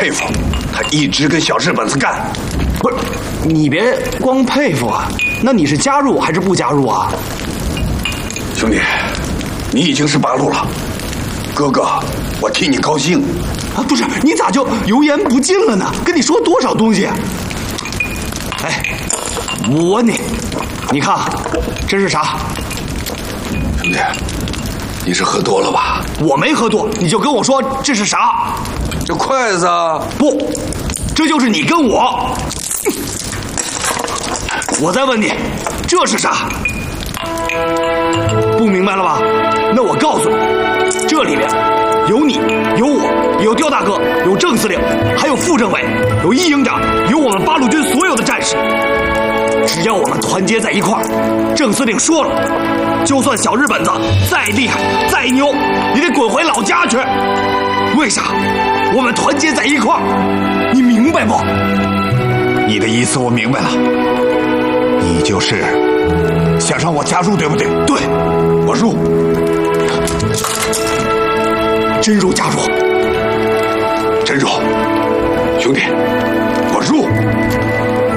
佩服，他一直跟小日本子干。 不是，你别光佩服啊，那你是加入还是不加入啊？ 兄弟，你已经是八路了，哥哥，我替你高兴。 啊，不是，你咋就油盐不进了呢？跟你说多少东西？哎，我问你，你看这是啥？ 兄弟，你是喝多了吧？ 我没喝多，你就跟我说这是啥？ 这筷子啊？ 不，这就是你跟我。我再问你，这是啥？不明白了吧？那我告诉你，这里面有你，有我，有刁大哥，有郑司令，还有副政委，有一营长，有我们八路军所有的战士。只要我们团结在一块儿，郑司令说了，就算小日本子再厉害再牛，也得滚回老家去。为啥？我们团结在一块儿，你明白不？ 你的意思我明白了，你就是想让我加入，对不对？ 对， 我入。 真入加入， 真入，兄弟。